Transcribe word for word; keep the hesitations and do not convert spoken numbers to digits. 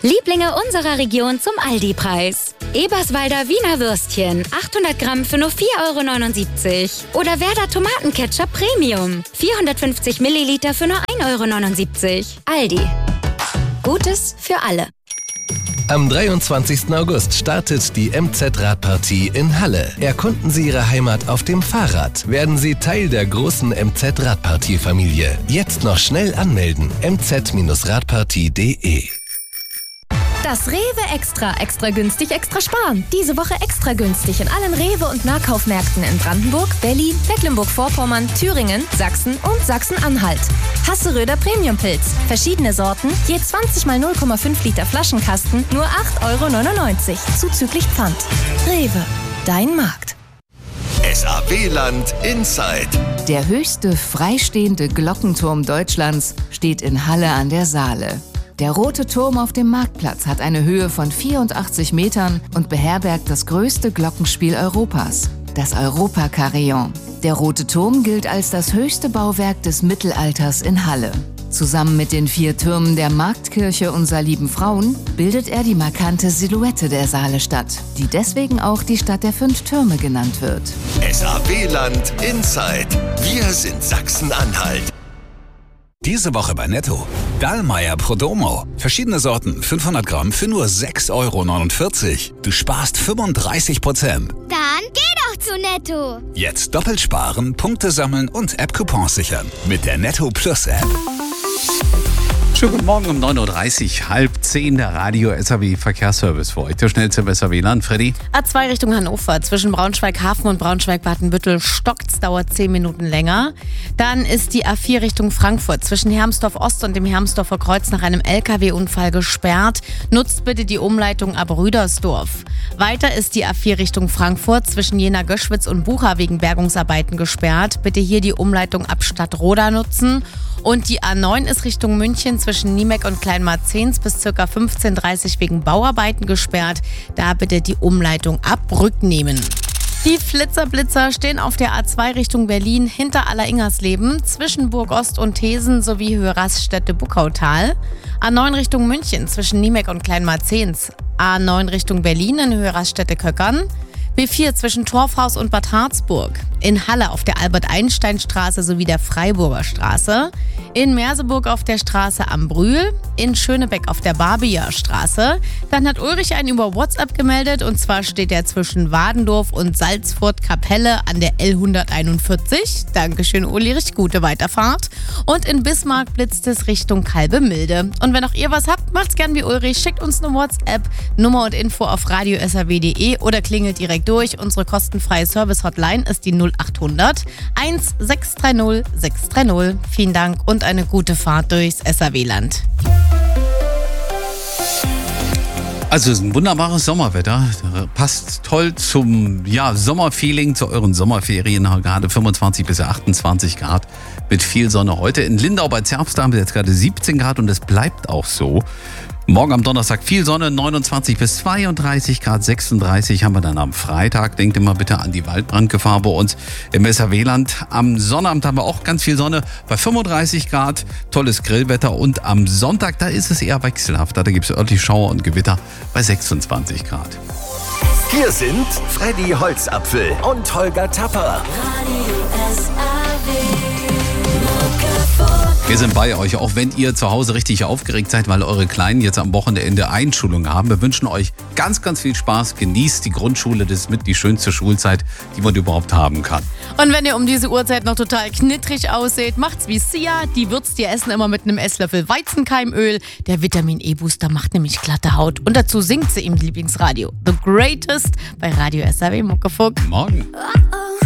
Lieblinge unserer Region zum Aldi-Preis. Eberswalder Wiener Würstchen, achthundert Gramm für nur vier Euro neunundsiebzig. Oder Werder Tomatenketchup Premium, vierhundertfünfzig Milliliter für nur ein Euro neunundsiebzig. Aldi. Gutes für alle. Am dreiundzwanzigsten August startet die M Z-Radpartie in Halle. Erkunden Sie Ihre Heimat auf dem Fahrrad. Werden Sie Teil der großen M Z-Radpartie-Familie. Jetzt noch schnell anmelden. m z Radpartie punkt de. Das Rewe Extra, extra günstig, extra sparen. Diese Woche extra günstig in allen Rewe- und Nahkaufmärkten in Brandenburg, Berlin, Mecklenburg-Vorpommern, Thüringen, Sachsen und Sachsen-Anhalt. Hasseröder Premium-Pilz. Verschiedene Sorten, je zwanzig mal null Komma fünf Liter Flaschenkasten, nur acht Euro neunundneunzig, zuzüglich Pfand. Rewe, dein Markt. S A W-Land Inside. Der höchste freistehende Glockenturm Deutschlands steht in Halle an der Saale. Der Rote Turm auf dem Marktplatz hat eine Höhe von vierundachtzig Metern und beherbergt das größte Glockenspiel Europas, das Europa-Carillon. Der Rote Turm gilt als das höchste Bauwerk des Mittelalters in Halle. Zusammen mit den vier Türmen der Marktkirche Unser lieben Frauen bildet er die markante Silhouette der Saalestadt, die deswegen auch die Stadt der fünf Türme genannt wird. S A W-Land Inside. Wir sind Sachsen-Anhalt. Diese Woche bei Netto. Dallmayr Prodomo. Verschiedene Sorten, fünfhundert Gramm für nur sechs Euro neunundvierzig. Du sparst fünfunddreißig Prozent. Dann geh doch zu Netto. Jetzt doppelt sparen, Punkte sammeln und App-Coupons sichern. Mit der Netto Plus App. Schönen guten Morgen um neun Uhr dreißig, halb zehn, der Radio S A W Verkehrsservice für euch. Der schnellste im S A W-Land. Freddy? A zwei Richtung Hannover. Zwischen Braunschweig-Hafen und Braunschweig-Badenbüttel stockt's, dauert zehn Minuten länger. Dann ist die A vier Richtung Frankfurt. Zwischen Hermsdorf Ost und dem Hermsdorfer Kreuz nach einem L K W-Unfall gesperrt. Nutzt bitte die Umleitung ab Rüdersdorf. Weiter ist die A vier Richtung Frankfurt. Zwischen Jena-Göschwitz und Bucha wegen Bergungsarbeiten gesperrt. Bitte hier die Umleitung ab Stadtroda nutzen. Und die A neun ist Richtung München zwischen Niemeck und Kleinmarzens bis ca. fünfzehn Uhr dreißig wegen Bauarbeiten gesperrt. Da bitte die Umleitung ab Brück nehmen. Die Flitzerblitzer stehen auf der A zwei Richtung Berlin hinter Alleringers-Leben, zwischen Burg-Ost und Thesen sowie Höhe Raststätte-Buckautal. A neun Richtung München zwischen Niemeck und Kleinmarzens. A neun Richtung Berlin in Höhe Raststätte-Köckern. B vier zwischen Torfhaus und Bad Harzburg. In Halle auf der Albert-Einstein-Straße sowie der Freiburger Straße. In Merseburg auf der Straße am Brühl. In Schönebeck auf der Barbier Straße. Dann hat Ulrich einen über WhatsApp gemeldet und zwar steht er zwischen Wadendorf und Salzfurt-Kapelle an der L hunderteinundvierzig. Dankeschön, Uli, richtig gute Weiterfahrt. Und in Bismarck blitzt es Richtung Kalbemilde. Und wenn auch ihr was habt, macht's gern wie Ulrich. Schickt uns eine WhatsApp, Nummer und Info auf radio s a w punkt de oder klingelt direkt durch. Unsere kostenfreie Service-Hotline ist die null achthundert eins sechs drei null sechs drei null. Vielen Dank und eine gute Fahrt durchs S A W-Land. Also es ist ein wunderbares Sommerwetter. Passt toll zum ja, Sommerfeeling, zu euren Sommerferien. Gerade fünfundzwanzig bis achtundzwanzig Grad mit viel Sonne. Heute in Lindau bei Zerbst haben wir jetzt gerade siebzehn Grad und es bleibt auch so. Morgen am Donnerstag viel Sonne, neunundzwanzig bis zweiunddreißig Grad, sechsunddreißig haben wir dann am Freitag. Denkt immer bitte an die Waldbrandgefahr bei uns im S A W-Land. Am Sonnabend haben wir auch ganz viel Sonne bei fünfunddreißig Grad, tolles Grillwetter. Und am Sonntag, da ist es eher wechselhafter. Da gibt es örtlich Schauer und Gewitter bei sechsundzwanzig Grad. Hier sind Freddy Holzapfel und Holger Tapper. Wir sind bei euch, auch wenn ihr zu Hause richtig aufgeregt seid, weil eure Kleinen jetzt am Wochenende Einschulung haben. Wir wünschen euch ganz, ganz viel Spaß. Genießt die Grundschule, das ist mit die schönste Schulzeit, die man überhaupt haben kann. Und wenn ihr um diese Uhrzeit noch total knittrig ausseht, macht's wie Sia. Die würzt ihr Essen immer mit einem Esslöffel Weizenkeimöl. Der Vitamin-E-Booster macht nämlich glatte Haut. Und dazu singt sie im Lieblingsradio The Greatest bei Radio S A W Muckefuck. Morgen. Oh, oh.